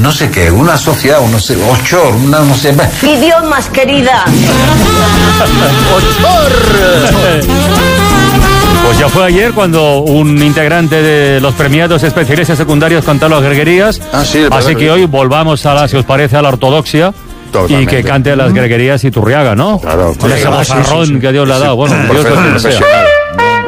no sé qué, una sociedad, no sé, ochor, una no sé... Idiomas, querida. Pues ya fue ayer cuando un integrante de los premiados especiales y secundarios cantó las greguerías. Sí, así que hoy volvamos si os parece, a la ortodoxia. Totalmente. Y que cante las greguerías Iturriaga, ¿no? Claro, con ese bozarrón que Dios le ha dado. Bueno, Dios lo que sea.